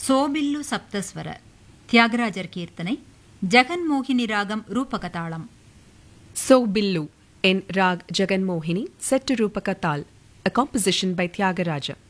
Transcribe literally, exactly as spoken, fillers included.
சோபில்லு சப்தஸ்வர தியாகராஜர் கீர்த்தனை ஜெகன்மோகினி ராகம் ரூபகதாளம். Sobillu in Rag Jaganmohini set to Rupaka Tal, a composition by Tyagaraja.